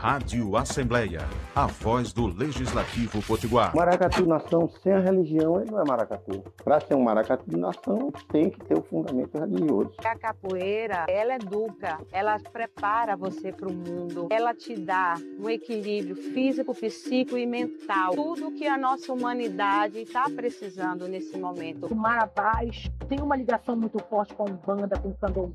Rádio Assembleia, a voz do Legislativo Potiguar. Maracatu nação sem a religião, ele não é maracatu. Para ser um maracatu nação, tem que ter o fundamento religioso. A capoeira, ela educa, ela prepara você para o mundo, ela te dá um equilíbrio físico, psíquico e mental. Tudo que a nossa humanidade está precisando nesse momento. O Marabás tem uma ligação muito forte com a Umbanda, com o Candomblé.